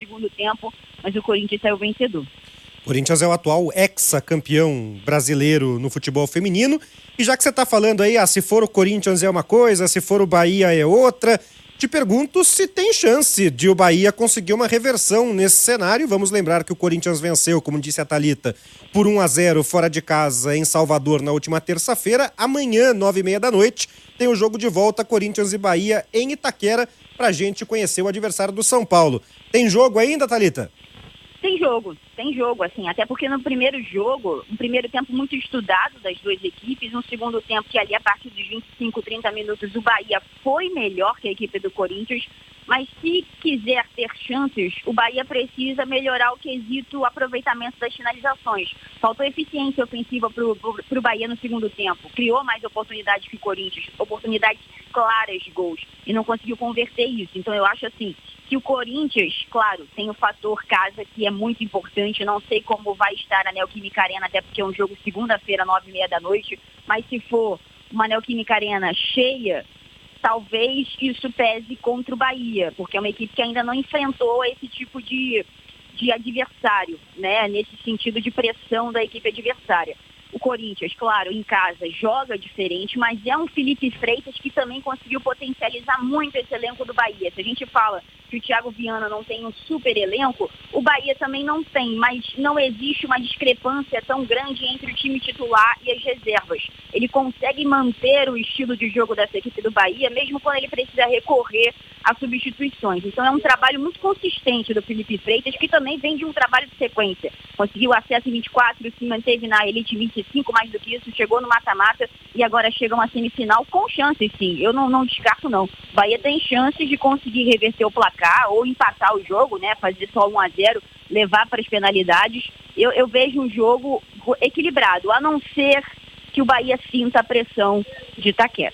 segundo tempo, mas o Corinthians saiu vencedor. Corinthians é o atual ex-campeão brasileiro no futebol feminino. E já que você está falando aí, se for o Corinthians é uma coisa, se for o Bahia é outra, te pergunto se tem chance de o Bahia conseguir uma reversão nesse cenário. Vamos lembrar que o Corinthians venceu, como disse a Thalita, por 1-0 fora de casa em Salvador na última terça-feira. Amanhã, 9h30 da noite, tem o jogo de volta Corinthians e Bahia em Itaquera, pra gente conhecer o adversário do São Paulo. Tem jogo ainda, Thalita? Tem jogo, assim, até porque no primeiro jogo, um primeiro tempo muito estudado das duas equipes, um segundo tempo que ali a partir dos 25, 30 minutos o Bahia foi melhor que a equipe do Corinthians, mas se quiser ter chances, o Bahia precisa melhorar o quesito aproveitamento das finalizações. Faltou eficiência ofensiva para o Bahia no segundo tempo, criou mais oportunidades que o Corinthians, oportunidades claras de gols, e não conseguiu converter isso. Então eu acho assim, que o Corinthians, claro, tem o fator casa que é muito importante, não sei como vai estar a Neoquímica Arena, até porque é um jogo segunda-feira, 9h30 da noite, mas se for uma Neoquímica Arena cheia, talvez isso pese contra o Bahia, porque é uma equipe que ainda não enfrentou esse tipo de adversário, né, nesse sentido de pressão da equipe adversária. O Corinthians, claro, em casa joga diferente, mas é um Felipe Freitas que também conseguiu potencializar muito esse elenco do Bahia. Se a gente fala que o Thiago Viana não tem um super elenco, o Bahia também não tem, mas não existe uma discrepância tão grande entre o time titular e as reservas. Ele consegue manter o estilo de jogo dessa equipe do Bahia, mesmo quando ele precisa recorrer a substituições. Então é um trabalho muito consistente do Felipe Freitas, que também vem de um trabalho de sequência. Conseguiu acesso em 24, se manteve na Elite 25, mais do que isso, chegou no mata-mata e agora chega uma semifinal com chances, sim. Eu não descarto, não. O Bahia tem chances de conseguir reverter o placar ou empatar o jogo, né? Fazer só 1-0, levar para as penalidades. Eu vejo um jogo equilibrado, a não ser que o Bahia sinta a pressão de Itaquera.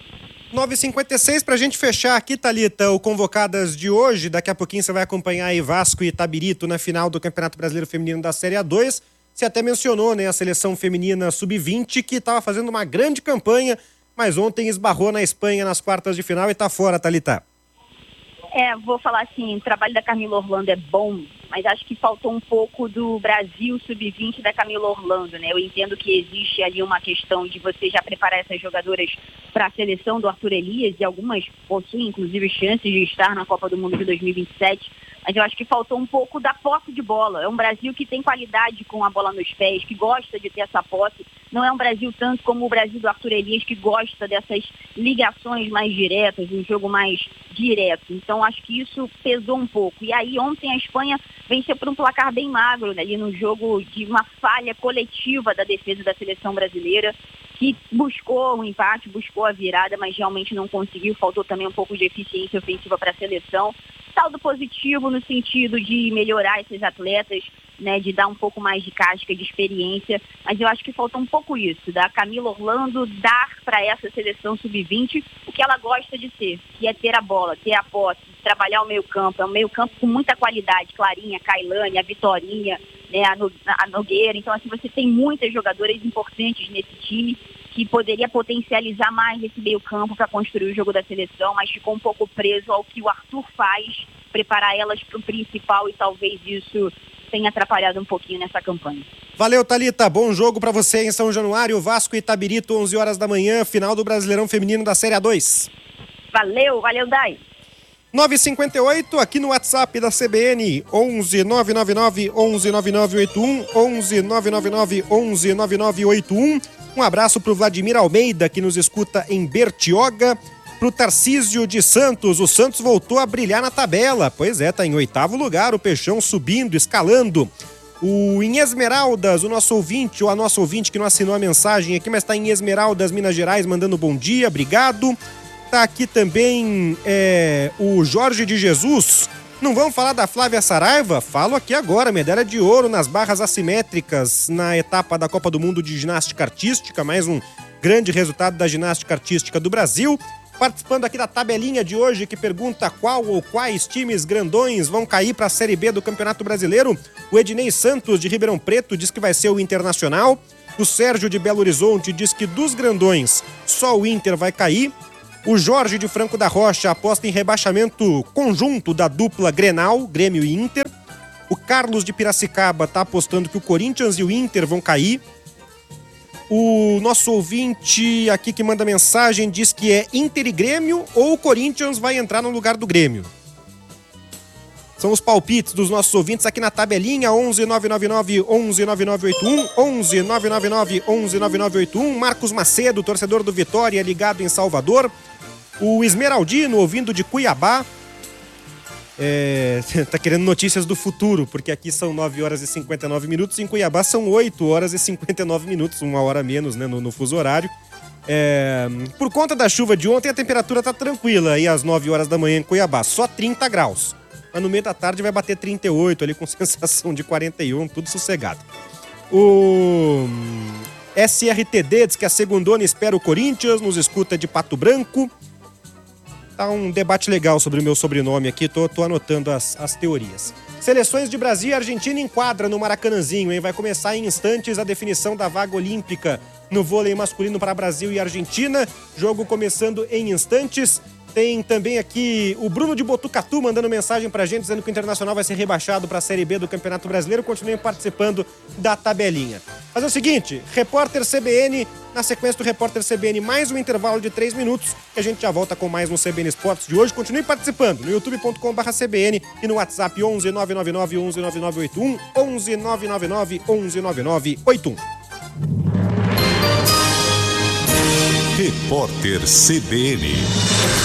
9h56 pra gente fechar aqui, Thalita, o Convocadas de hoje. Daqui a pouquinho você vai acompanhar aí Vasco e Itabirito na final do Campeonato Brasileiro Feminino da Série A2. Você até mencionou, né, a seleção feminina sub-20 que estava fazendo uma grande campanha, mas ontem esbarrou na Espanha nas quartas de final e tá fora, Thalita. Vou falar assim, o trabalho da Camila Orlando é bom, mas acho que faltou um pouco do Brasil sub-20 da Camila Orlando, né? Eu entendo que existe ali uma questão de você já preparar essas jogadoras para a seleção do Arthur Elias, e algumas possuem inclusive chances de estar na Copa do Mundo de 2027, mas eu acho que faltou um pouco da posse de bola. É um Brasil que tem qualidade com a bola nos pés, que gosta de ter essa posse. Não é um Brasil tanto como o Brasil do Arthur Elias, que gosta dessas ligações mais diretas, um jogo mais direto. Então acho que isso pesou um pouco. E aí ontem a Espanha venceu por um placar bem magro, né, ali no jogo de uma falha coletiva da defesa da seleção brasileira, que buscou um empate, buscou a virada, mas realmente não conseguiu. Faltou também um pouco de eficiência ofensiva para a seleção. Saldo positivo no sentido de melhorar esses atletas, né, de dar um pouco mais de casca, de experiência, mas eu acho que falta um pouco isso, da Camila Orlando dar para essa seleção sub-20 o que ela gosta de ser, que é ter a bola, ter a posse, trabalhar o meio-campo. É um meio-campo com muita qualidade, Clarinha, Kailane, a Vitorinha, né, a Nogueira. Então, assim, você tem muitas jogadoras importantes nesse time que poderia potencializar mais esse meio-campo para construir o jogo da seleção, mas ficou um pouco preso ao que o Arthur faz, preparar elas para o principal, e talvez isso tenha atrapalhado um pouquinho nessa campanha. Valeu, Thalita. Bom jogo para você em São Januário. Vasco e Itabirito, 11 horas da manhã, final do Brasileirão Feminino da Série A2. Valeu, Dai. 9h58 aqui no WhatsApp da CBN, 11 999 11 9981, 11 999 11 9981. Um abraço pro Vladimir Almeida, que nos escuta em Bertioga. Pro Tarcísio de Santos, o Santos voltou a brilhar na tabela. Pois é, tá em 8º lugar, o Peixão subindo, escalando. Em Esmeraldas, o nosso ouvinte, ou a nossa ouvinte que não assinou a mensagem aqui, mas tá em Esmeraldas, Minas Gerais, mandando bom dia, obrigado. Tá aqui também o Jorge de Jesus. Não vamos falar da Flávia Saraiva? Falo aqui agora, medalha de ouro nas barras assimétricas na etapa da Copa do Mundo de Ginástica Artística, mais um grande resultado da ginástica artística do Brasil. Participando aqui da tabelinha de hoje, que pergunta qual ou quais times grandões vão cair para a Série B do Campeonato Brasileiro. O Ednei Santos, de Ribeirão Preto, diz que vai ser o Internacional. O Sérgio, de Belo Horizonte, diz que dos grandões só o Inter vai cair. O Jorge de Franco da Rocha aposta em rebaixamento conjunto da dupla Grenal, Grêmio e Inter. O Carlos de Piracicaba está apostando que o Corinthians e o Inter vão cair. O nosso ouvinte aqui que manda mensagem diz que é Inter e Grêmio ou o Corinthians vai entrar no lugar do Grêmio. São os palpites dos nossos ouvintes aqui na tabelinha, 11 999 11 9981, 11 999 11 9981. Marcos Macedo, torcedor do Vitória, ligado em Salvador. O Esmeraldino, ouvindo de Cuiabá, tá querendo notícias do futuro, porque aqui são 9 horas e 59 minutos, em Cuiabá são 8 horas e 59 minutos, uma hora menos, né, no fuso horário. Por conta da chuva de ontem, a temperatura tá tranquila aí às 9 horas da manhã em Cuiabá, só 30 graus. Mas no meio da tarde vai bater 38 ali com sensação de 41, tudo sossegado. O SRTD diz que a segundona espera o Corinthians, nos escuta de Pato Branco. Tá um debate legal sobre o meu sobrenome aqui, tô anotando as teorias. Seleções de Brasil e Argentina enquadra no Maracanãzinho, hein? Vai começar em instantes a definição da vaga olímpica no vôlei masculino para Brasil e Argentina. Jogo começando em instantes. Tem também aqui o Bruno de Botucatu mandando mensagem pra gente, dizendo que o Internacional vai ser rebaixado para a Série B do Campeonato Brasileiro. Continuem participando da tabelinha. Mas é o seguinte, Repórter CBN, na sequência do Repórter CBN, mais um intervalo de 3 minutos, que a gente já volta com mais no CBN Esportes de hoje. Continue participando no youtube.com/CBN e no WhatsApp 11 999 11 9981, 11 999 11 9981. Repórter CBN.